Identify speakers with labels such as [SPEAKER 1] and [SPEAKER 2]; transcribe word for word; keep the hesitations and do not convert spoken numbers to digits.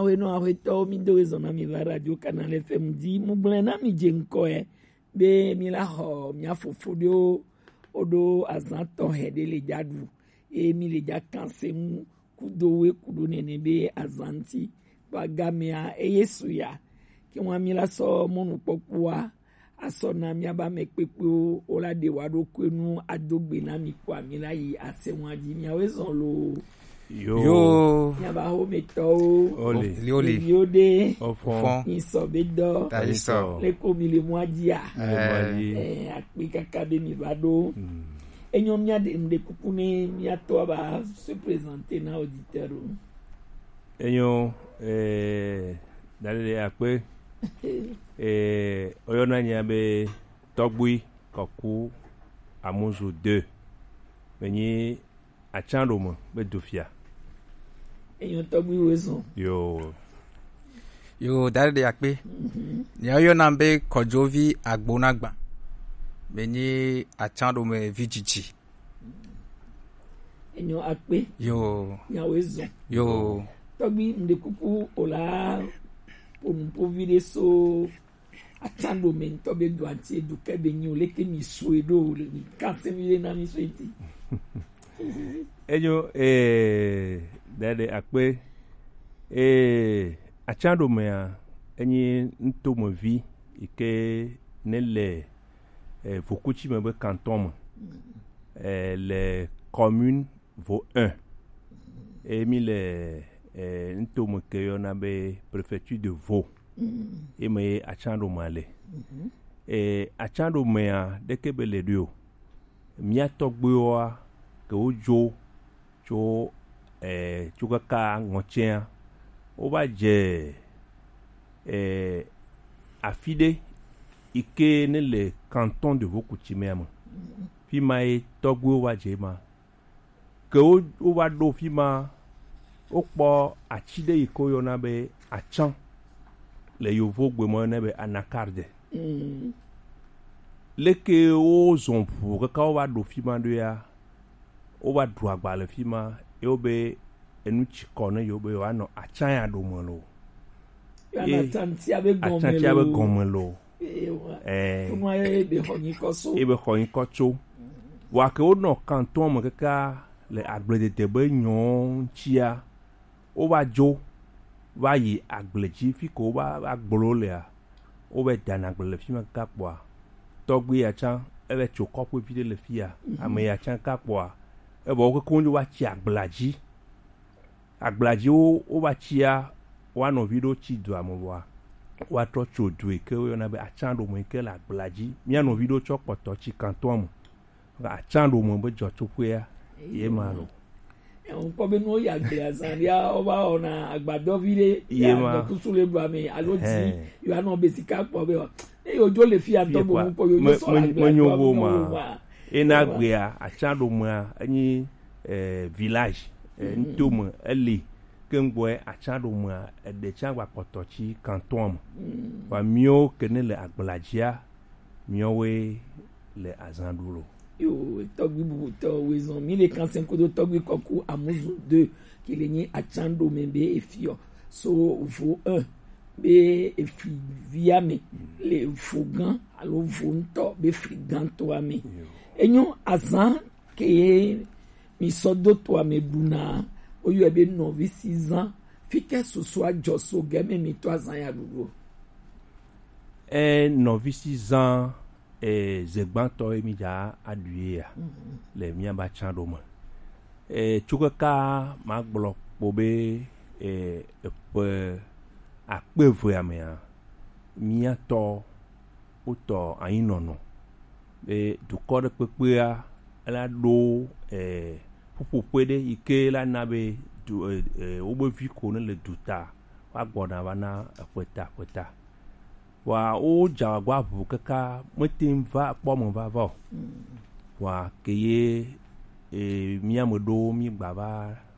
[SPEAKER 1] we no a we to mi do zona mi va radio Canal F M di mu blen na mi je nko e be mi la ho mi afofodo odo azan to hede le jadu e mi le ja kanse mu kudo we kudo nene be azanti ba gamia e yesu ya ki won mi la so monu popua aso na mi aba me pepe o la de wa do kwenu adogbe na mi kwa mi la yi ase won adi mi awe zon lo
[SPEAKER 2] yo yo
[SPEAKER 1] ya ba ho me to
[SPEAKER 2] oli
[SPEAKER 1] oli yode
[SPEAKER 2] ofon
[SPEAKER 1] isobedo
[SPEAKER 2] taiso
[SPEAKER 1] le ko mi le mo adia
[SPEAKER 2] eh
[SPEAKER 1] eh api kaka be mi bado enyo mi ade mde kupune mi ato aba se présenter na auditeur
[SPEAKER 2] enyo eh dalile akpe eh oyona nyabe togui koku amuzu deux menyi achando mo be dofia
[SPEAKER 1] enyo togui wezo
[SPEAKER 2] yo
[SPEAKER 3] yo dalile akpe ni oyona be kojovi agbonagba menyi achando me vijiji
[SPEAKER 1] enyo akpe
[SPEAKER 3] yo
[SPEAKER 1] ya wezo
[SPEAKER 3] yo
[SPEAKER 1] togui mde kuku ola on povide so achando men tobe doanti du kebe nyi ole ke mi suedo le kanse mi na mi sueti
[SPEAKER 2] enyo eh dade akpe eh achando me enyi ntomo vi ike nele eh Vokuchi me be canton eh les communes vaut un et mi le eh ntomo ke yona be préfecture de Vaud et me achando male eh achando me de ke be le dio mi atogbewa ke ojo jo eh chukaka ngochen o ba je eh afide ike ne le canton de Vokuchi me am fi mai togbewa je ma ke o wa do fi ma o po achide ikoyo na be achan le yovo gbemo na be anakarde
[SPEAKER 1] mm.
[SPEAKER 2] leke o zonfu ka ka wa do fi ma do ya o wa do agba le fi ma e o be enu chiko na yo be wa no achan ya do mo lo
[SPEAKER 1] ya na tanti abe gomelo
[SPEAKER 2] achan ti abe gomelo
[SPEAKER 1] eh fun wa e be honi koso
[SPEAKER 2] e be honi kocho wa ke o no canton mo ka le agblede te be nyon chia o ba jo va yi agbleji fi ko ba agbolo le a o be dana agbele fi ma ka po a togbe ya chan e be choko po fi le fi a ame ya chan ka po a e bo ko ko wa chi agblaji agblaji o o ba chi a wa no video chi do amowa wa to chodu e ke o na be a chan do mo ke la agblaji mi no video cho poto chi kanton mo a chan do mo be jo to po ya ye ma lo
[SPEAKER 1] on ko be no ya gbe azaria oba ona agbado vile ya do kusule gba mi aloti you are no basica po be e ojo le fi antobo mo ko yo so
[SPEAKER 2] mo ma ina gbe a achado mo anyi eh village ntomo ele kengbo achado mo de changwa potochi canton wa mio kenele agbelajia mio we le azandulo
[SPEAKER 1] yo togbi bubu to wezon mi le kansen ko do togbi koku amuzu deux ki le ni achando membe efio so vo un be efi viame le fogan alo vonto be friganto ame enyo azan ke mi sodo to ame buna oyo ebe novi six ans fike so so ajoso game mi to azan ya dugo
[SPEAKER 2] eh novi six ans e zegbanto e mi ja aduye le mi aba chando mo e chukaka magblo pobe e pe apevu ya me mi ato uto ayinono e dukore pepe ya la do e pupupede ike la nabe du e obo viko ne le duta wa gbona bana akweta akweta wa o jagwa bu kaka mutin va pomo va va wa keye e mi amodo mi gbaba